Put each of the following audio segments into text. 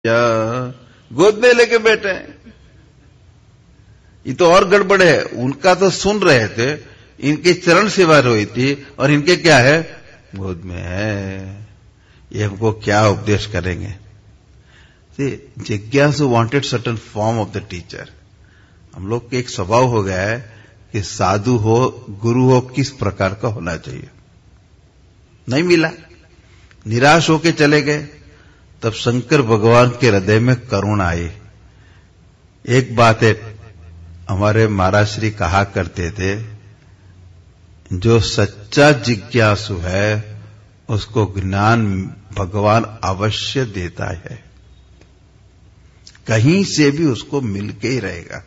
या गोद में लेके बैठे हैं। ये तो और गड़बड़ है, उनका तो सुन रहे थे, इनके चरण सेवा हुई थी और इनके क्या है, गोद में है। ये हमको क्या उपदेश करेंगे। जिज्ञासु wanted certain form of the teacher. हम लोग के एक स्वभाव हो गया है कि साधु हो, गुरु हो, किस प्रकार का होना चाहिए। नहीं मिला, निराश होके चले गए। तब शंकर भगवान के हृदय में करुणा आई। एक बात है, हमारे महाराज श्री कहा करते थे, जो सच्चा जिज्ञासु है उसको ज्ञान भगवान अवश्य देता है, कहीं से भी उसको मिलके ही रहेगा।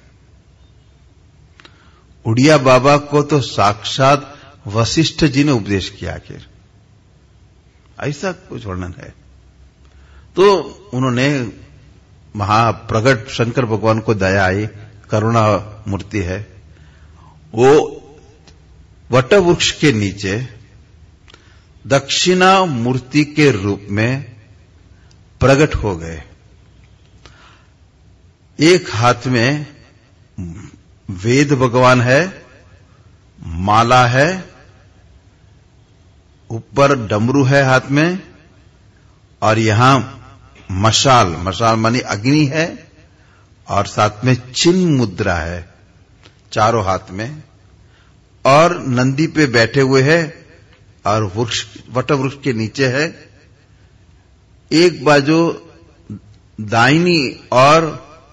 उड़िया बाबा को तो साक्षात वशिष्ठ जी ने उपदेश किया। आखिर ऐसा कुछ वर्णन है। तो उन्होंने महाप्रगट शंकर भगवान को दया आई, करुणा मूर्ति है। वो वट वृक्ष के नीचे दक्षिणा मूर्ति के रूप में प्रकट हो गए। एक हाथ में वेद भगवान है, माला है, ऊपर डमरू है हाथ में, और यहां मशाल मानी अग्नि है, और साथ में चिन्ह मुद्रा है चारों हाथ में, और नंदी पे बैठे हुए हैं, और वट वृक्ष के नीचे है। एक बाजू दाहिनी और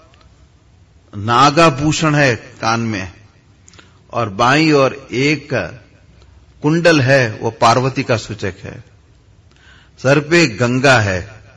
नागाभूषण है कान में, और बाईं और एक कुंडल है, वो पार्वती का सूचक है। सर पे गंगा है,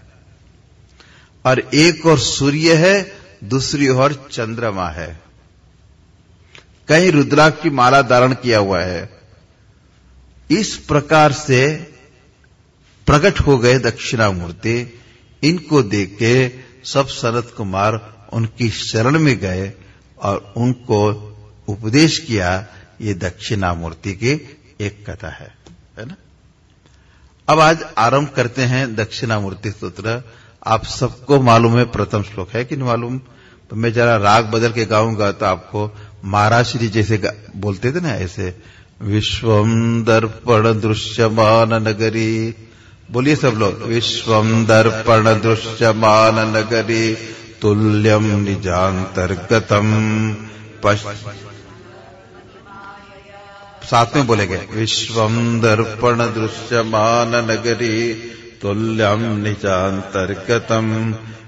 और एक और सूर्य है, दूसरी ओर चंद्रमा है। कहीं रुद्राक्ष की माला धारण किया हुआ है। इस प्रकार से प्रकट हो गए दक्षिणामूर्ति। इनको देख के सब सनत कुमार उनकी शरण में गए और उनको उपदेश किया। ये दक्षिणामूर्ति की एक कथा है ना। अब आज आरंभ करते हैं दक्षिणामूर्ति स्तोत्र। आप सबको मालूम है प्रथम श्लोक है कि नहीं मालूम, तो मैं जरा राग बदल के गाऊंगा तो आपको महाराज श्री जैसे बोलते थे ना, ऐसे। विश्वम दर्पण दृश्यमान नगरी, बोलिए सब लोग। विश्वम दर्पण दृश्यमान नगरी, तुल्यम निजांतर्गतम साथ में बोलेंगे। विश्वम दर्पण दृश्यमान नगरी, तुल्यम निजांतर्गतम